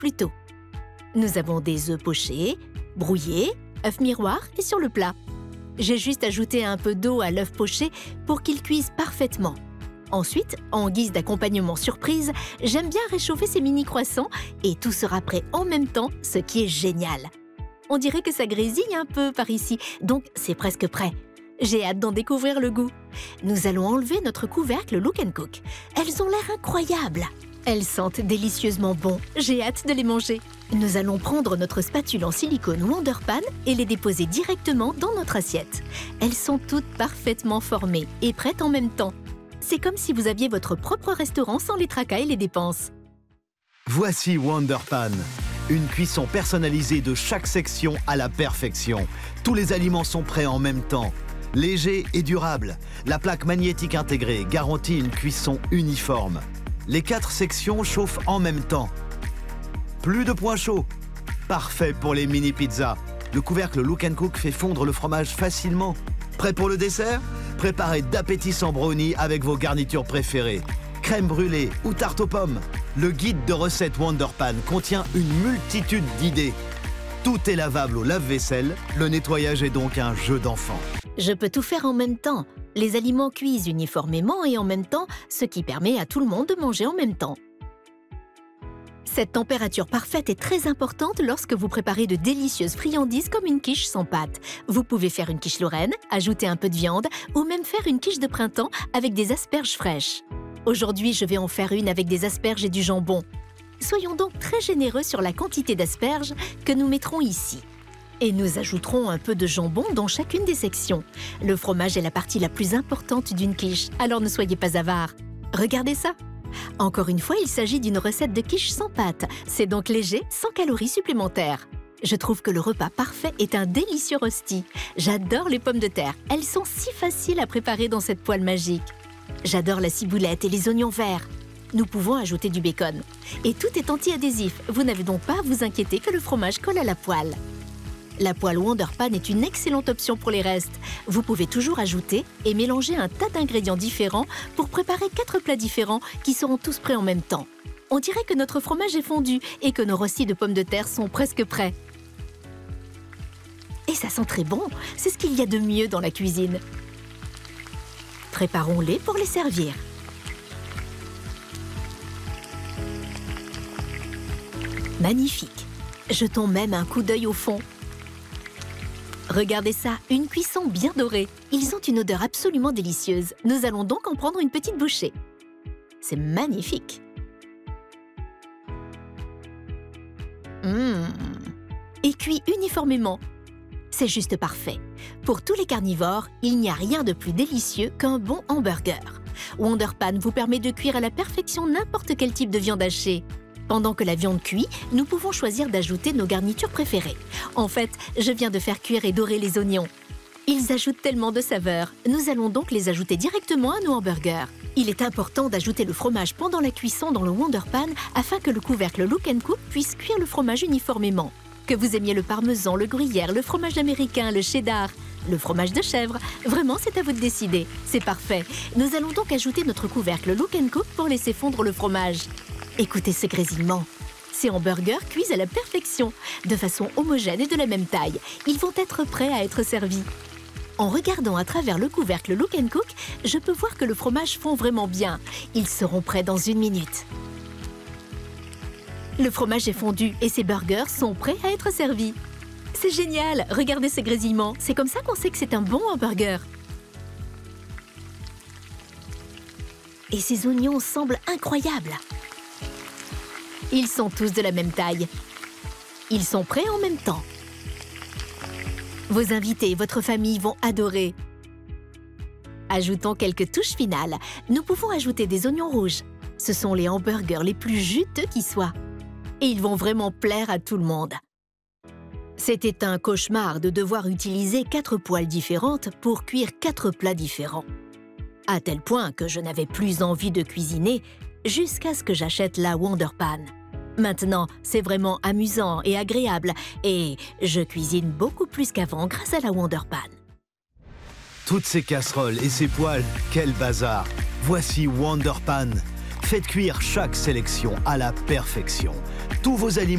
plus tôt. Nous avons des œufs pochés, brouillés, œufs miroirs et sur le plat. J'ai juste ajouté un peu d'eau à l'œuf poché pour qu'il cuise parfaitement. Ensuite, en guise d'accompagnement surprise, j'aime bien réchauffer ces mini croissants et tout sera prêt en même temps, ce qui est génial. On dirait que ça grésille un peu par ici, donc c'est presque prêt. J'ai hâte d'en découvrir le goût. Nous allons enlever notre couvercle Look & Cook. Elles ont l'air incroyables. Elles sentent délicieusement bon. J'ai hâte de les manger. Nous allons prendre notre spatule en silicone Wonder Pan et les déposer directement dans notre assiette. Elles sont toutes parfaitement formées et prêtes en même temps. C'est comme si vous aviez votre propre restaurant sans les tracas et les dépenses. Voici Wonder Pan, une cuisson personnalisée de chaque section à la perfection. Tous les aliments sont prêts en même temps. Léger et durable, la plaque magnétique intégrée garantit une cuisson uniforme. Les 4 sections chauffent en même temps. Plus de points chauds. Parfait pour les mini-pizzas. Le couvercle Look & Cook fait fondre le fromage facilement. Prêt pour le dessert? Préparez d'appétissants brownies avec vos garnitures préférées. Crème brûlée ou tarte aux pommes. Le guide de recettes Wonder Pan contient une multitude d'idées. Tout est lavable au lave-vaisselle. Le nettoyage est donc un jeu d'enfant. Je peux tout faire en même temps. Les aliments cuisent uniformément et en même temps, ce qui permet à tout le monde de manger en même temps. Cette température parfaite est très importante lorsque vous préparez de délicieuses friandises comme une quiche sans pâte. Vous pouvez faire une quiche lorraine, ajouter un peu de viande ou même faire une quiche de printemps avec des asperges fraîches. Aujourd'hui, je vais en faire une avec des asperges et du jambon. Soyons donc très généreux sur la quantité d'asperges que nous mettrons ici. Et nous ajouterons un peu de jambon dans chacune des sections. Le fromage est la partie la plus importante d'une quiche, alors ne soyez pas avares. Regardez ça! Encore une fois, il s'agit d'une recette de quiche sans pâte. C'est donc léger, sans calories supplémentaires. Je trouve que le repas parfait est un délicieux rosti. J'adore les pommes de terre. Elles sont si faciles à préparer dans cette poêle magique. J'adore la ciboulette et les oignons verts. Nous pouvons ajouter du bacon. Et tout est anti-adhésif. Vous n'avez donc pas à vous inquiéter que le fromage colle à la poêle. La poêle Wonder Pan est une excellente option pour les restes. Vous pouvez toujours ajouter et mélanger un tas d'ingrédients différents pour préparer 4 plats différents qui seront tous prêts en même temps. On dirait que notre fromage est fondu et que nos rôstis de pommes de terre sont presque prêts. Et ça sent très bon, c'est ce qu'il y a de mieux dans la cuisine. Préparons-les pour les servir. Magnifique! Jetons même un coup d'œil au fond. Regardez ça, une cuisson bien dorée. Ils ont une odeur absolument délicieuse. Nous allons donc en prendre une petite bouchée. C'est magnifique. Et cuit uniformément. C'est juste parfait. Pour tous les carnivores, il n'y a rien de plus délicieux qu'un bon hamburger. Wonder Pan vous permet de cuire à la perfection n'importe quel type de viande hachée. Pendant que la viande cuit, nous pouvons choisir d'ajouter nos garnitures préférées. En fait, je viens de faire cuire et dorer les oignons. Ils ajoutent tellement de saveurs. Nous allons donc les ajouter directement à nos hamburgers. Il est important d'ajouter le fromage pendant la cuisson dans le Wonder Pan afin que le couvercle Look & Cook puisse cuire le fromage uniformément. Que vous aimiez le parmesan, le gruyère, le fromage américain, le cheddar, le fromage de chèvre, vraiment c'est à vous de décider. C'est parfait. Nous allons donc ajouter notre couvercle Look & Cook pour laisser fondre le fromage. Écoutez ce grésillement. Ces hamburgers cuisent à la perfection, de façon homogène et de la même taille. Ils vont être prêts à être servis. En regardant à travers le couvercle Look & Cook, je peux voir que le fromage fond vraiment bien. Ils seront prêts dans 1 minute. Le fromage est fondu et ces burgers sont prêts à être servis. C'est génial! Regardez ce grésillement. C'est comme ça qu'on sait que c'est un bon hamburger. Et ces oignons semblent incroyables. Ils sont tous de la même taille. Ils sont prêts en même temps. Vos invités et votre famille vont adorer. Ajoutons quelques touches finales. Nous pouvons ajouter des oignons rouges. Ce sont les hamburgers les plus juteux qui soient. Et ils vont vraiment plaire à tout le monde. C'était un cauchemar de devoir utiliser 4 poêles différentes pour cuire 4 plats différents. À tel point que je n'avais plus envie de cuisiner jusqu'à ce que j'achète la Wonder Pan. Maintenant, c'est vraiment amusant et agréable et je cuisine beaucoup plus qu'avant grâce à la Wonder Pan. Toutes ces casseroles et ces poêles, quel bazar! Voici Wonder Pan. Faites cuire chaque sélection à la perfection. Tous vos aliments